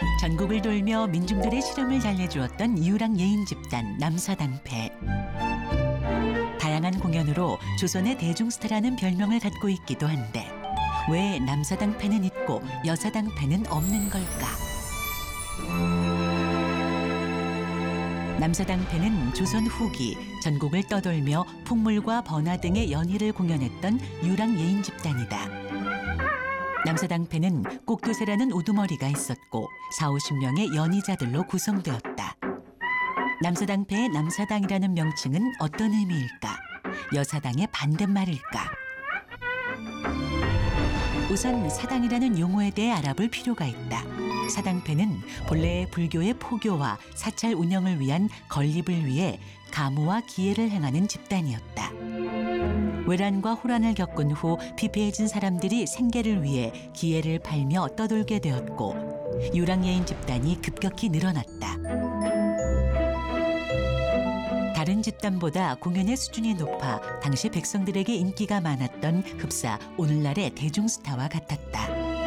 전국을 돌며 민중들의 시름을 달래주었던 유랑 예인 집단 남사당패. 다양한 공연으로 조선의 대중스타라는 별명을 갖고 있기도 한데 왜 남사당패는 있고 여사당패는 없는 걸까? 남사당패는 조선 후기 전국을 떠돌며 풍물과 번화 등의 연희를 공연했던 유랑 예인 집단이다. 남사당패는 꼭두새라는 우두머리가 있었고 40~50명의 연희자들로 구성되었다. 남사당패의 남사당이라는 명칭은 어떤 의미일까? 여사당의 반대말일까? 우선 사당이라는 용어에 대해 알아볼 필요가 있다. 사당패는 본래 불교의 포교와 사찰 운영을 위한 건립을 위해 가무와 기해를 행하는 집단이었다. 외란과 호란을 겪은 후 피폐해진 사람들이 생계를 위해 기해를 팔며 떠돌게 되었고 유랑예인 집단이 급격히 늘어났다. 다른 집단보다 공연의 수준이 높아 당시 백성들에게 인기가 많았던 흡사 오늘날의 대중스타와 같았다.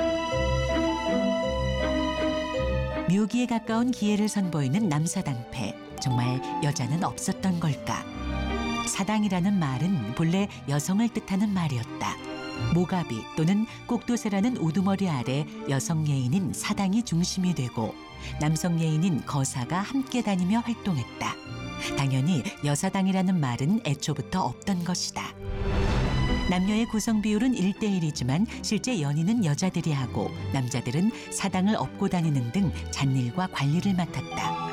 묘기에 가까운 기해를 선보이는 남사당패. 정말 여자는 없었던 걸까? 사당이라는 말은 본래 여성을 뜻하는 말이었다. 모가비 또는 꼭두새라는 우두머리 아래 여성 예인인 사당이 중심이 되고 남성 예인인 거사가 함께 다니며 활동했다. 당연히 여사당이라는 말은 애초부터 없던 것이다. 남녀의 구성 비율은 1:1이지만 실제 연희는 여자들이 하고 남자들은 사당을 업고 다니는 등 잔일과 관리를 맡았다.